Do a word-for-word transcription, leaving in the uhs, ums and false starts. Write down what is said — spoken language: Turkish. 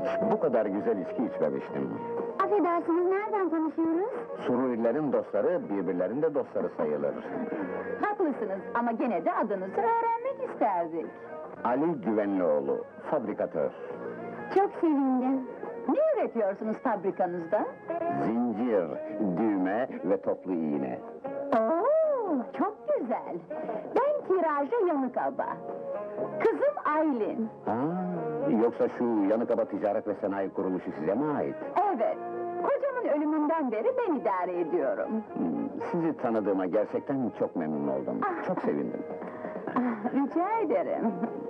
Hiç bu kadar güzel içki içmemiştim. Affedersiniz, nereden tanışıyoruz? Sururilerin dostları birbirlerinin de dostları sayılır. Haklısınız ama gene de adınızı öğrenmek isterdik. Ali Güvenlioğlu, fabrikatör. Çok sevindim. Ne üretiyorsunuz fabrikanızda? Zincir, düğme ve toplu iğne. Oo, çok güzel. Ben kiracı Yanıkaba. Kızım Aylin. Aa, yoksa şu Yanıkaba Ticaret ve Sanayi Kuruluşu size mi ait? Evet, kocamın ölümünden beri ben idare ediyorum. Hmm, sizi tanıdığıma gerçekten çok memnun oldum. Çok sevindim. Ah, rica ederim.